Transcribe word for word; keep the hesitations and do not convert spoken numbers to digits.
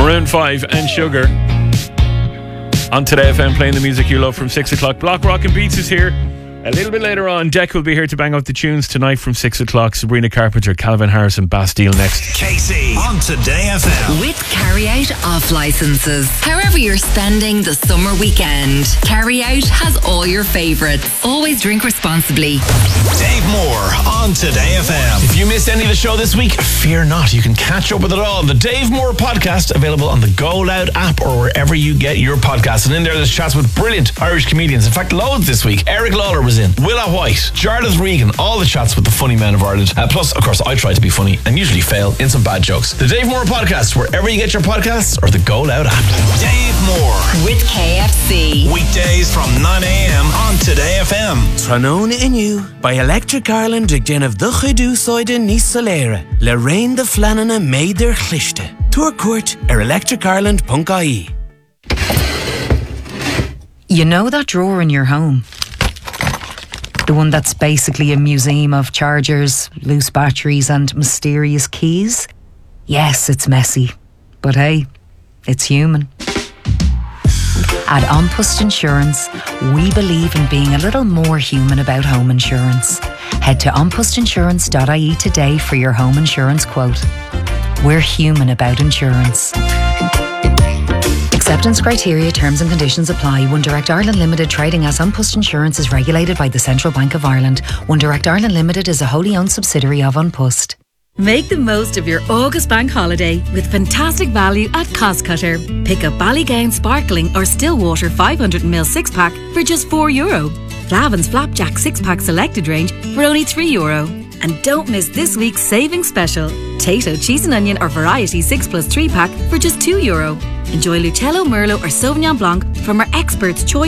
Maroon five and Sugar. On Today F M, playing the music you love from six o'clock. Block Rock and Beats is here. A little bit later on, Deck will be here to bang out the tunes tonight from six o'clock. Sabrina Carpenter, Calvin Harris and Bastille next. Casey on Today F M. With Carry Out off licenses. However you're spending the summer weekend, Carry Out has all your favourites. Always drink responsibly. Dave Moore on Today F M. If you missed any of the show this week, fear not. You can catch up with it all. The Dave Moore podcast, available on the Go Loud app or wherever you get your podcasts. And in there, there's chats with brilliant Irish comedians. In fact, loads this week. Eric Lawler was in, Willa White, Jarlath Regan, all the chats with the funny men of Ireland. Uh, plus, of course, I try to be funny and usually fail in some bad jokes. The Dave Moore podcast, wherever you get your podcasts, or the Go Loud app. Dave Moore with K F C. Weekdays from nine a.m. on Today F M. Tranona Inu by Electric Ireland ag den of the chuidú soide níos soléire. Le rain the flanana made their chlichte. Tour court er electric ireland dot I E. You know that drawer in your home? The one that's basically a museum of chargers, loose batteries and mysterious keys? Yes, it's messy. But hey, it's human. At An Post Insurance, we believe in being a little more human about home insurance. Head to an post insurance dot I E today for your home insurance quote. We're human about insurance. Acceptance criteria, terms and conditions apply. One Direct Ireland Limited, trading as An Post Insurance, is regulated by the Central Bank of Ireland. One Direct Ireland Limited is a wholly owned subsidiary of An Post. Make the most of your August bank holiday with fantastic value at Costcutter. Pick up Ballygown Sparkling or Stillwater five hundred milliliter six pack for just four euro. Flavin's Flapjack six pack selected range for only three euro. And don't miss this week's savings special. Tato cheese and onion or variety six plus three pack for just two euro. Enjoy Lucello, Merlot or Sauvignon Blanc from our experts' choice